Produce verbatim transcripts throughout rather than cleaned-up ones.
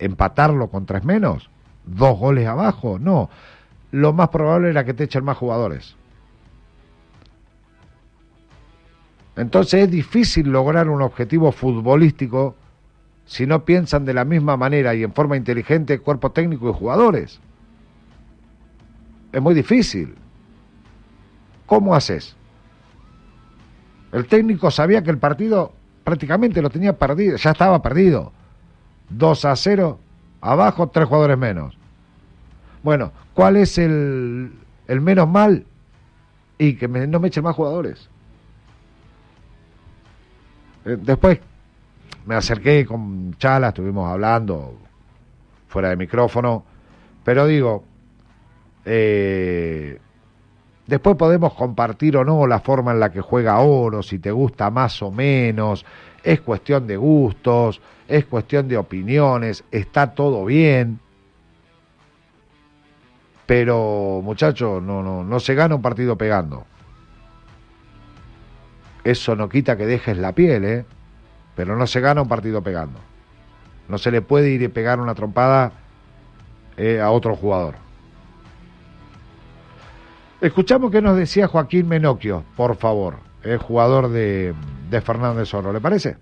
empatarlo con tres menos, dos goles abajo, no. Lo más probable era que te echen más jugadores. Entonces es difícil lograr un objetivo futbolístico si no piensan de la misma manera y en forma inteligente cuerpo técnico y jugadores. Es muy difícil. ¿Cómo haces? El técnico sabía que el partido prácticamente lo tenía perdido, ya estaba perdido. dos a cero, abajo, tres jugadores menos. Bueno, ¿cuál es el, el menos mal? Y que me, no me echen más jugadores. Eh, después me acerqué con Chala, estuvimos hablando fuera de micrófono, pero digo, eh, después podemos compartir o no la forma en la que juega Oro, si te gusta más o menos, es cuestión de gustos, es cuestión de opiniones, está todo bien, pero muchachos, no, no, no se gana un partido pegando. Eso no quita que dejes la piel, ¿eh? Pero no se gana un partido pegando. No se le puede ir y pegar una trompada eh, a otro jugador. Escuchamos qué nos decía Joaquín Menocchio, por favor, el jugador de, de Fernández Oro, ¿le parece?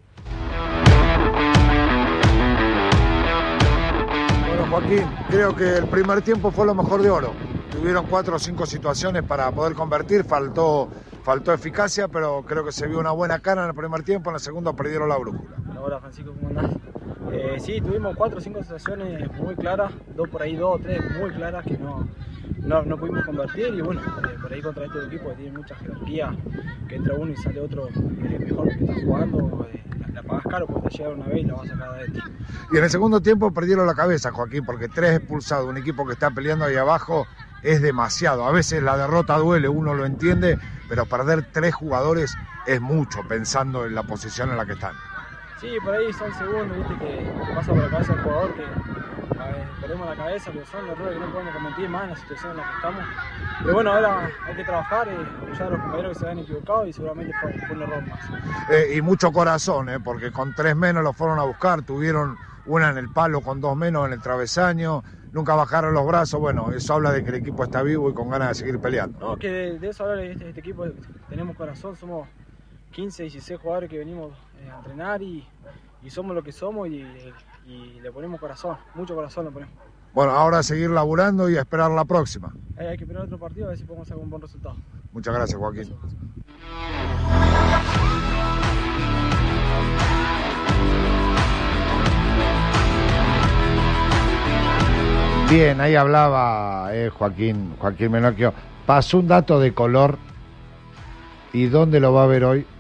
Bueno, Joaquín, creo que el primer tiempo fue lo mejor de Oro. Tuvieron cuatro o cinco situaciones para poder convertir, faltó, faltó eficacia, pero creo que se vio una buena cara en el primer tiempo, en el segundo perdieron la brújula. Hola Francisco, ¿cómo andás? Eh, sí, tuvimos cuatro o cinco situaciones muy claras, dos por ahí, dos o tres muy claras que no, no, no pudimos convertir y bueno, eh, por ahí contra este equipo que tiene mucha jerarquía, que entra uno y sale otro eh, mejor que está jugando, eh, la, la pagas caro porque te llega una vez y la vas a sacar de adentro. Y en el segundo tiempo perdieron la cabeza, Joaquín, porque tres expulsados, un equipo que está peleando ahí abajo, es demasiado. A veces la derrota duele, uno lo entiende, pero perder tres jugadores es mucho, pensando en la posición en la que están. Sí, por ahí son segundos, viste, que pasa por la cabeza del jugador, que a ver, perdemos la cabeza, pero son errores que no podemos cometer más en la situación en la que estamos. Pero bueno, ahora hay que trabajar y apoyar a los compañeros que se habían equivocado y seguramente fue, fue un error más. Eh, y mucho corazón, eh, porque con tres menos lo fueron a buscar, tuvieron una en el palo con dos menos en el travesaño, nunca bajaron los brazos, bueno, eso habla de que el equipo está vivo y con ganas de seguir peleando. No, que de, de eso habla este, este equipo, tenemos corazón, somos quince, dieciséis jugadores que venimos eh, a entrenar y, y somos lo que somos y, y le ponemos corazón, mucho corazón le ponemos. Bueno, ahora a seguir laburando y a esperar la próxima. Eh, hay que esperar otro partido a ver si podemos sacar un buen resultado. Muchas gracias, Joaquín. Bien, ahí hablaba eh, Joaquín, Joaquín Menocchio. Pasó un dato de color. ¿Y dónde lo va a ver hoy?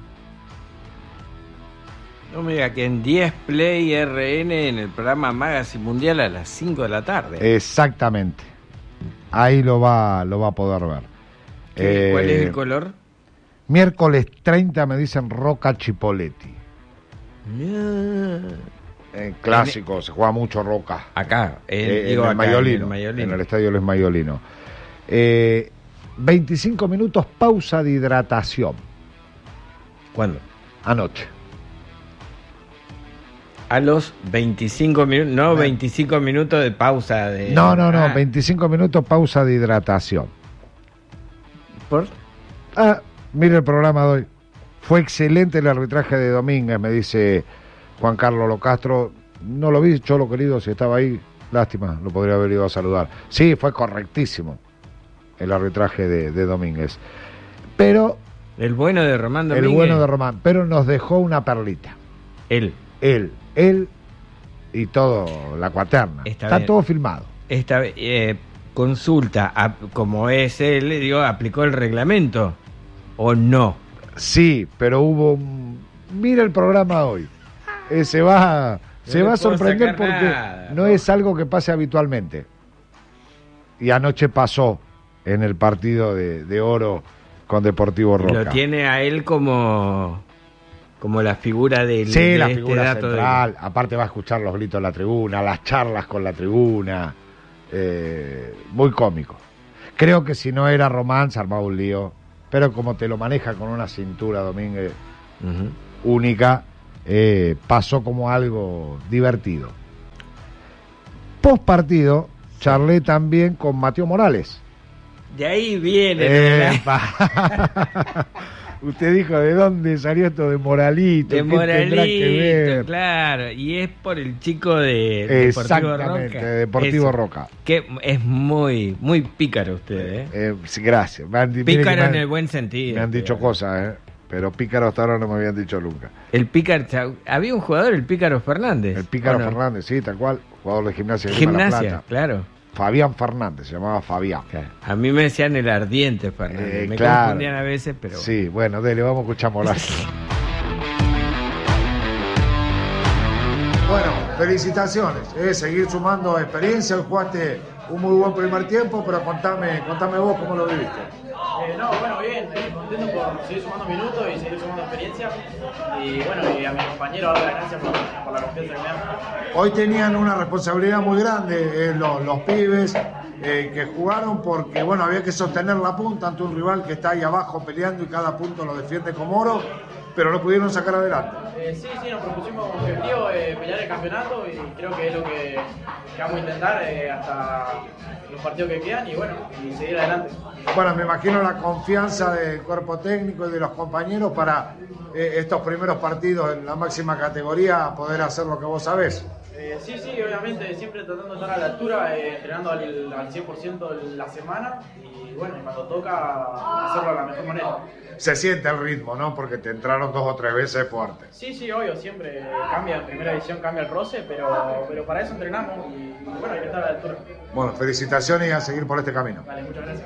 No me diga que en diez Play R N en el programa Magazine Mundial a las cinco de la tarde. Exactamente. Ahí lo va, lo va a poder ver. ¿Qué, Eh, ¿Cuál es el color? Miércoles treinta me dicen Roca Chipoletti. Eh, clásico, se juega mucho Roca. Acá, en, Eh, digo en, el acá, Mayolino, en el Mayolino. en el estadio Luis Mayolino. Eh, veinticinco minutos pausa de hidratación. ¿Cuándo? Anoche. A los veinticinco minutos, no veinticinco minutos de pausa de... No, no, no, ah. veinticinco minutos pausa de hidratación. ¿Por? Ah, mire el programa de hoy. Fue excelente el arbitraje de Domínguez, me dice Juan Carlos Locastro. No lo vi, Cholo querido, si estaba ahí, lástima, lo podría haber ido a saludar. Sí, fue correctísimo el arbitraje de, de Domínguez. Pero... El bueno de Román Domínguez. El bueno de Román, pero nos dejó una perlita. Él. Él, él y todo, la cuaterna. Está, Está bien. todo filmado. Esta eh, consulta, a, como es él, digo, ¿aplicó el reglamento o no? Sí, pero hubo... Mira el programa hoy. Eh, se va, No se le va a puedo sorprender sacar porque nada, no ¿no? es algo que pase habitualmente. Y anoche pasó en el partido de, de Oro con Deportivo Roca. Lo tiene a él como... Como la figura del, Sí, de la este figura dato central. de... Aparte va a escuchar los gritos de la tribuna, las charlas con la tribuna. Eh, muy cómico. Creo que si no era Román se armaba un lío. Pero como te lo maneja con una cintura, Domínguez, Uh-huh. única, eh, pasó como algo divertido. post partido charlé también con Mateo Morales. De ahí viene. Epa. Usted dijo, ¿de dónde salió esto de Moralito? De ¿Qué tendrá que Moralito, ver? claro. Y es por el chico de Deportivo Exactamente, Roca. de Deportivo Eso, Roca. Que es muy, muy pícaro usted, ¿eh? Eh, sí, gracias. Me han, Pícaro me han, en el buen sentido. Me han dicho digamos. cosas, ¿eh? Pero pícaro hasta ahora no me habían dicho nunca. El Pícaro, había un jugador, el Pícaro Fernández. El Pícaro ¿o no? Fernández, sí, tal cual. Jugador de Gimnasia de Grima La Gimnasia, Plata. claro. Fabián Fernández, se llamaba Fabián. Claro. A mí me decían el ardiente Fernández. Eh, me claro. confundían a veces, pero... Sí, bueno, dele, vamos a escuchar Morales. Bueno, felicitaciones, eh, seguir sumando experiencia, jugaste un muy buen primer tiempo, pero contame, contame vos cómo lo viviste. Eh, no, bueno, bien, eh, contento por seguir sumando minutos y seguir sumando experiencia. Y bueno, y a mis compañeros darle las gracias por, por la confianza que me dan. Hoy tenían una responsabilidad muy grande eh, los, los pibes eh, que jugaron porque bueno, había que sostener la punta ante un rival que está ahí abajo peleando y cada punto lo defiende como oro, pero lo pudieron sacar adelante. Eh, sí, sí, nos propusimos como objetivo eh, pelear el campeonato y creo que es lo que, que vamos a intentar eh, hasta los partidos que quedan y bueno, y seguir adelante. Bueno, me imagino la confianza del cuerpo técnico y de los compañeros para eh, estos primeros partidos en la máxima categoría poder hacer lo que vos sabés. Eh, sí, sí, obviamente, siempre tratando de estar a la altura, eh, entrenando al, al cien por ciento la semana y bueno, cuando toca hacerlo de la mejor manera. Se siente el ritmo, ¿no? Porque te entraron dos o tres veces fuerte. Sí, sí, obvio, siempre cambia, en primera división cambia el roce, pero, pero para eso entrenamos y, y bueno, hay que estar a la altura. Bueno, felicitaciones y a seguir por este camino. Vale, muchas gracias.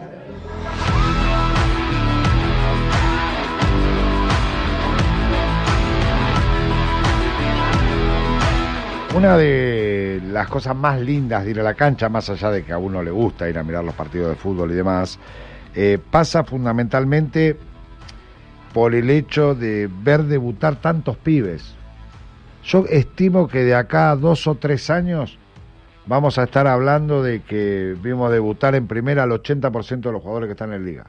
Una de las cosas más lindas de ir a la cancha, más allá de que a uno le gusta ir a mirar los partidos de fútbol y demás, eh, pasa fundamentalmente por el hecho de ver debutar tantos pibes. Yo estimo que de acá a dos o tres años vamos a estar hablando de que vimos debutar en primera al ochenta por ciento de los jugadores que están en liga.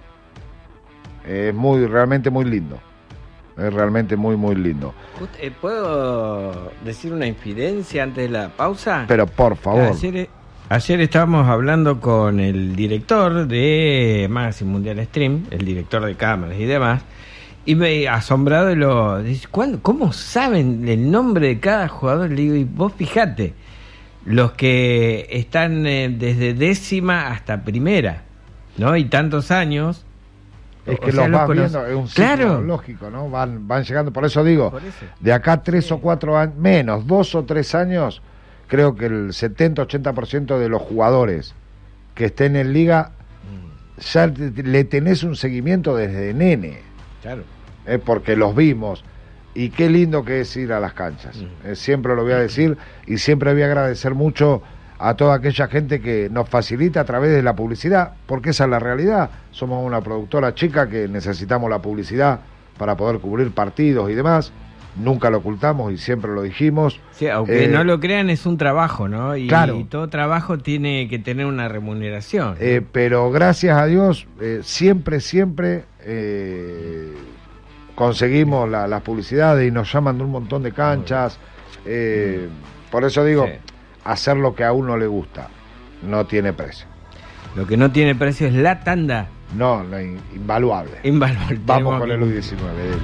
Es muy, realmente muy lindo. Es realmente muy, muy lindo. ¿Puedo decir una infidencia antes de la pausa? Pero por favor. Ayer, ayer estábamos hablando con el director de Magazine Mundial Stream, el director de cámaras y demás, y me asombrado de lo... Dice, ¿cómo saben el nombre de cada jugador? Le digo, y vos fijate, los que están eh, desde décima hasta primera, ¿no? Y tantos años... Es que o sea, los vas los viendo, es un ciclo claro. lógico, ¿no? Van, van llegando, por eso digo, Por eso. de acá tres o cuatro años, menos, dos o tres años, creo que el setenta ochenta por ciento de los jugadores que estén en liga, ya le tenés un seguimiento desde nene. Claro. Eh, porque los vimos. Y qué lindo que es ir a las canchas. Mm. Eh, siempre lo voy a decir y siempre voy a agradecer mucho a toda aquella gente que nos facilita a través de la publicidad, porque esa es la realidad. Somos una productora chica que necesitamos la publicidad para poder cubrir partidos y demás. Nunca lo ocultamos y siempre lo dijimos. Sí, aunque Eh, no lo crean, es un trabajo, ¿no? Y, claro. y todo trabajo tiene que tener una remuneración. Eh, pero gracias a Dios, eh, siempre, siempre eh, conseguimos la, las publicidades y nos llaman de un montón de canchas. Eh, por eso digo, Sí. hacer lo que a uno le gusta no tiene precio. Lo que no tiene precio es la tanda. No, no, in- invaluable. Invaluable. Vamos Tenemos con que- el U diecinueve. dele.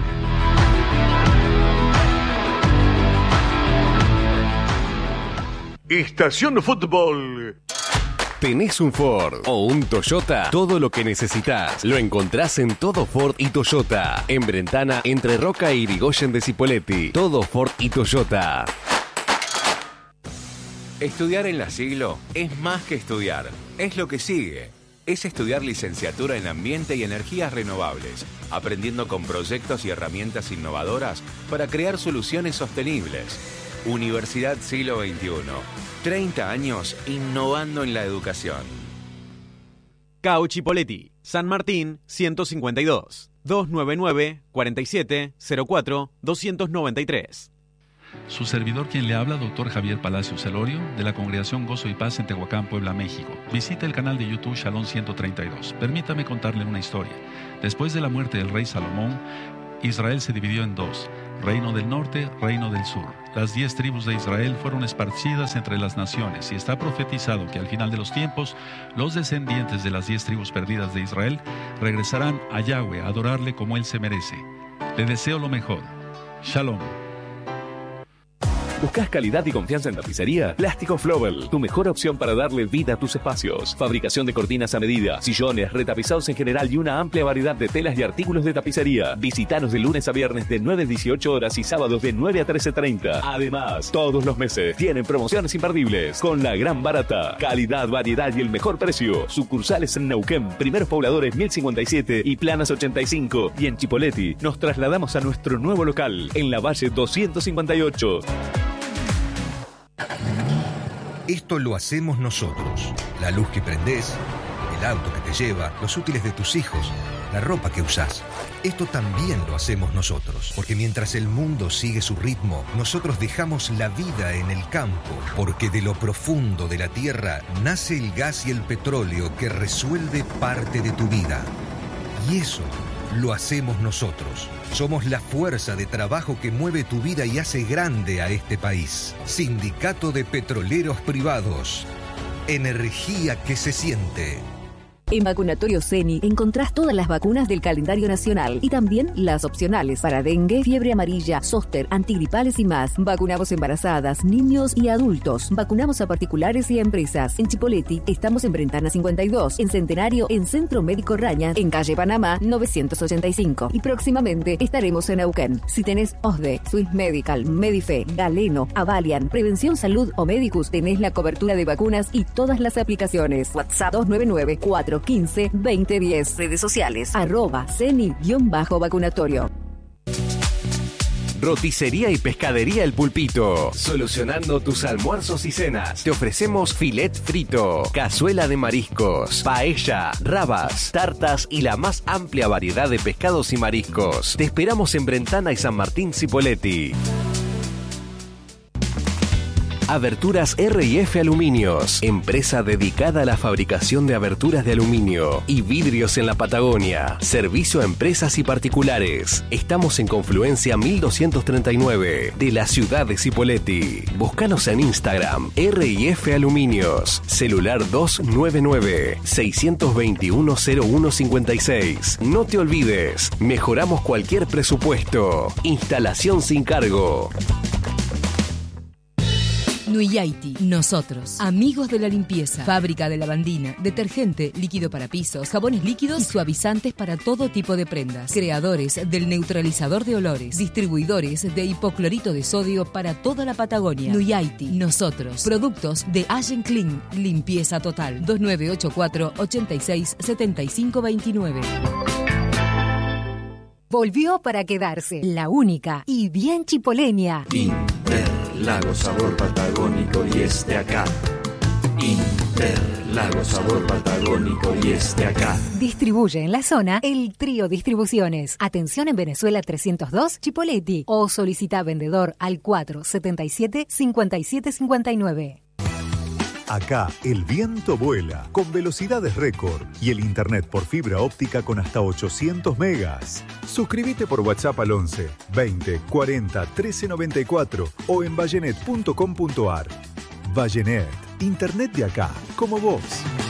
Estación de Fútbol. ¿Tenés un Ford o un Toyota? Todo lo que necesitas lo encontrás en Todo Ford y Toyota. En Brentana, entre Roca y Irigoyen de Cipolletti. Todo Ford y Toyota. Estudiar en La Siglo es más que estudiar. Es lo que sigue. Es estudiar licenciatura en Ambiente y Energías Renovables, aprendiendo con proyectos y herramientas innovadoras para crear soluciones sostenibles. Universidad Siglo veintiuno. treinta años innovando en la educación. Cauchi Poletti, San Martín, ciento cincuenta y dos, doscientos noventa y nueve, cuarenta y siete, cero cuatro, doscientos noventa y tres. Su servidor quien le habla, doctor Javier Palacios Celorio, de la Congregación Gozo y Paz en Tehuacán, Puebla, México. Visite el canal de YouTube Shalom ciento treinta y dos. Permítame contarle una historia. Después de la muerte del rey Salomón, Israel se dividió en dos. reino del norte, reino del sur. Las diez tribus de Israel fueron esparcidas entre las naciones y está profetizado que al final de los tiempos, los descendientes de las diez tribus perdidas de Israel regresarán a Yahweh a adorarle como Él se merece. Le deseo lo mejor. Shalom. ¿Buscas calidad y confianza en tapicería? Plástico Flowell, tu mejor opción para darle vida a tus espacios. Fabricación de cortinas a medida, sillones, retapizados en general y una amplia variedad de telas y artículos de tapicería. Visítanos de lunes a viernes de nueve a dieciocho horas y sábados de nueve a trece treinta. Además, todos los meses tienen promociones imperdibles con la gran barata. Calidad, variedad y el mejor precio. Sucursales en Neuquén, Primeros Pobladores mil cincuenta y siete y Planas ochenta y cinco. Y en Chipoleti nos trasladamos a nuestro nuevo local en la Valle doscientos cincuenta y ocho. Esto lo hacemos nosotros. La luz que prendés, el auto que te lleva, los útiles de tus hijos, la ropa que usás. Esto también lo hacemos nosotros. Porque mientras el mundo sigue su ritmo, nosotros dejamos la vida en el campo. Porque de lo profundo de la tierra nace el gas y el petróleo que resuelve parte de tu vida. Y eso lo hacemos nosotros. Somos la fuerza de trabajo que mueve tu vida y hace grande a este país. Sindicato de Petroleros Privados. Energía que se siente. En Vacunatorio Ceni encontrás todas las vacunas del calendario nacional y también las opcionales para dengue, fiebre amarilla, zóster, antigripales y más. Vacunamos embarazadas, niños y adultos. Vacunamos a particulares y a empresas. En Chipoleti estamos en Brentana cincuenta y dos, en Centenario, en Centro Médico Raña, en Calle Panamá novecientos ochenta y cinco. Y próximamente estaremos en Neuquén. Si tenés O S D E, Swiss Medical, Medife, Galeno, Avalian, Prevención Salud o Medicus, tenés la cobertura de vacunas y todas las aplicaciones. WhatsApp dos nueve nueve, cuatro quince, veinte diez. Redes sociales, arroba ceni-vacunatorio. Roticería y Pescadería El Pulpito. Solucionando tus almuerzos y cenas. Te ofrecemos filet frito, cazuela de mariscos, paella, rabas, tartas y la más amplia variedad de pescados y mariscos. Te esperamos en Brentana y San Martín Cipolletti. Aberturas R y F Aluminios, empresa dedicada a la fabricación de aberturas de aluminio y vidrios en la Patagonia. Servicio a empresas y particulares. Estamos en Confluencia mil doscientos treinta y nueve de la ciudad de Cipolletti. Búscanos en Instagram, R y F Aluminios. Celular dos nueve nueve, seis dos uno, cero uno cinco seis. No te olvides, mejoramos cualquier presupuesto. Instalación sin cargo. Nuyaiti, nosotros, amigos de la limpieza, fábrica de lavandina, detergente, líquido para pisos, jabones líquidos y suavizantes para todo tipo de prendas, creadores del neutralizador de olores, distribuidores de hipoclorito de sodio para toda la Patagonia. Nuyaiti, nosotros, productos de Allen Clean, limpieza total, dos nueve ocho cuatro, ochenta y seis, setenta y cinco veintinueve. Volvió para quedarse, la única y bien chipoleña. Interlago sabor patagónico y este acá. Interlago sabor patagónico y este acá. Distribuye en la zona el Trío Distribuciones. Atención en Venezuela trescientos dos, Chipolletti. O solicita vendedor al cuatro setenta y siete, cincuenta y siete cincuenta y nueve. Acá el viento vuela con velocidades récord y el internet por fibra óptica con hasta ochocientos megas. Suscríbete por WhatsApp al once, veinte, cuarenta, trece noventa y cuatro o en vallenet punto com punto ar. Vallenet, internet de acá, como vos.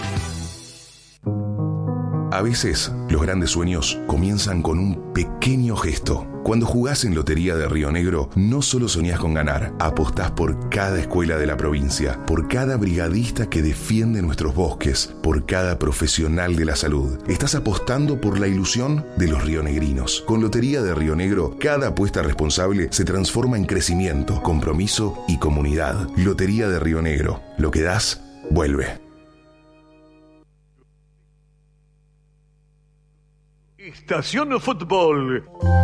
A veces, los grandes sueños comienzan con un pequeño gesto. Cuando jugás en Lotería de Río Negro, no solo soñás con ganar, apostás por cada escuela de la provincia, por cada brigadista que defiende nuestros bosques, por cada profesional de la salud. Estás apostando por la ilusión de los rionegrinos. Con Lotería de Río Negro, cada apuesta responsable se transforma en crecimiento, compromiso y comunidad. Lotería de Río Negro. Lo que das, vuelve. Estación Fútbol.